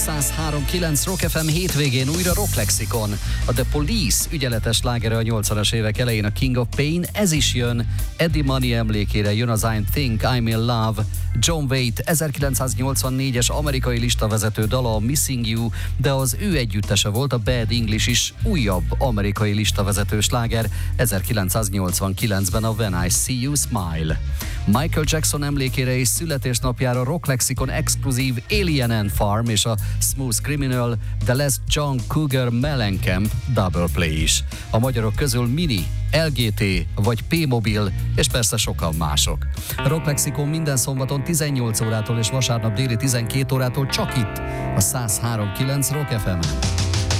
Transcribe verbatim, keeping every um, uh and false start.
száz három kilenc Rock ef em hétvégén újra Rock Lexikon. A The Police ügyeletes slágere a nyolcvanas évek elején a King of Pain, ez is jön. Eddie Money emlékére jön az I Think I'm in Love. John Waite ezerkilencszáznyolcvannégyes amerikai listavezető dala a Missing You, de az ő együttese volt a Bad English is újabb amerikai listavezető sláger ezerkilencszáznyolcvankilencben a When I See You Smile. Michael Jackson emlékére és születésnapjára Rock Lexikon exkluzív Alien and Farm és a Smooth Criminal, The Last John Cougar Mellencamp double play is. A magyarok közül Mini, el gé té vagy P-Mobil és persze sokan mások. Rock Lexikon minden szombaton tizennyolc órától és vasárnap déli tizenkét órától csak itt, a száz három kilenc Rock ef emen.